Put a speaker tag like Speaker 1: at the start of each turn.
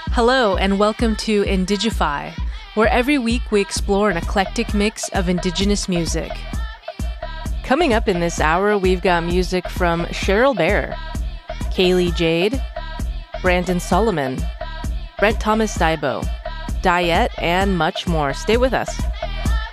Speaker 1: Hello, and welcome to Indigify, where every week we explore an eclectic mix of indigenous music. Coming up in this hour, we've got music from Cheryl Bear, Kaylee Jade, Brandon Solomon, Brent Thomas Daibo, Diet, and much more. Stay with us.